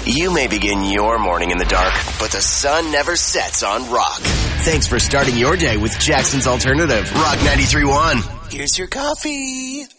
You may begin your morning in the dark, but the sun never sets on Rock. Thanks for starting your day with Jackson's Alternative, Rock 93.1. Here's your coffee.